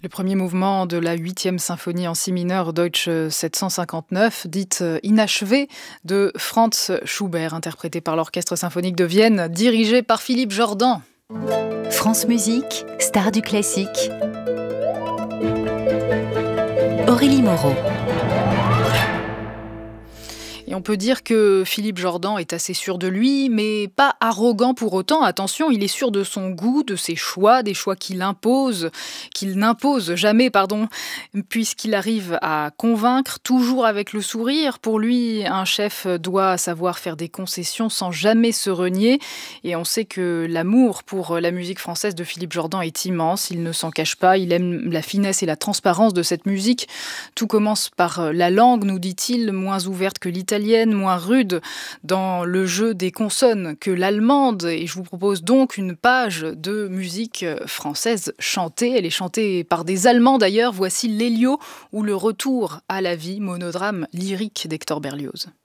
Le premier mouvement de la 8e symphonie en si mineur Deutsch 759, dite inachevée, de Franz Schubert, interprétée par l'Orchestre symphonique de Vienne, dirigé par Philippe Jordan. France Musique, star du classique. Aurélie Moreau. Et on peut dire que Philippe Jordan est assez sûr de lui, mais pas arrogant pour autant. Attention, il est sûr de son goût, de ses choix, des choix qu'il n'impose jamais, puisqu'il arrive à convaincre, toujours avec le sourire. Pour lui, un chef doit savoir faire des concessions sans jamais se renier. Et on sait que l'amour pour la musique française de Philippe Jordan est immense. Il ne s'en cache pas. Il aime la finesse et la transparence de cette musique. Tout commence par la langue, nous dit-il, moins ouverte que l'italienne, moins rude dans le jeu des consonnes que l'allemande. Et je vous propose donc une page de musique française chantée. Elle est chantée par des Allemands d'ailleurs. Voici l'Elio ou le retour à la vie, monodrame lyrique d'Hector Berlioz.